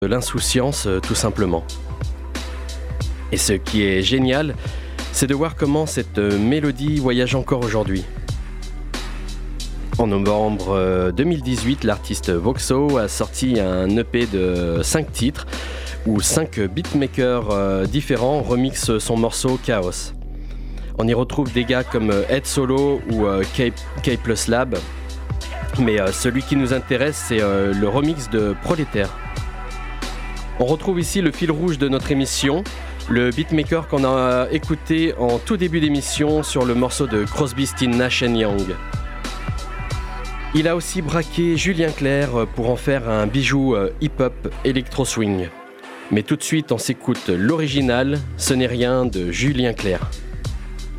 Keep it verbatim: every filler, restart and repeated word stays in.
de l'insouciance, tout simplement. Et ce qui est génial, c'est de voir comment cette mélodie voyage encore aujourd'hui. En novembre deux mille dix-huit, l'artiste Voxo a sorti un E P de cinq titres où cinq beatmakers différents remixent son morceau Chaos. On y retrouve des gars comme Ed Solo ou K, K Plus Lab, mais celui qui nous intéresse, c'est le remix de Prolétaire. On retrouve ici le fil rouge de notre émission, le beatmaker qu'on a écouté en tout début d'émission sur le morceau de Crosby, Stills, Nash and Young. Il a aussi braqué Julien Clerc pour en faire un bijou hip-hop électro-swing. Mais tout de suite, on s'écoute l'original, Ce n'est rien de Julien Clerc.